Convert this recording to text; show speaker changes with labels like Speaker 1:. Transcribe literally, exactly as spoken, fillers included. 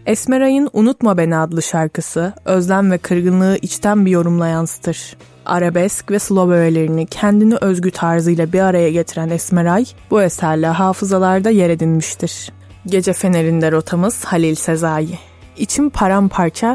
Speaker 1: Esmeray'ın Unutma Beni adlı şarkısı, özlem ve kırgınlığı içten bir yorumla yansıtır. Arabesk ve slow öğelerini kendine özgü tarzıyla bir araya getiren Esmeray, bu eserle hafızalarda yer edinmiştir. Gece Fenerinde rotamız Halil Sezai. İçim paramparça,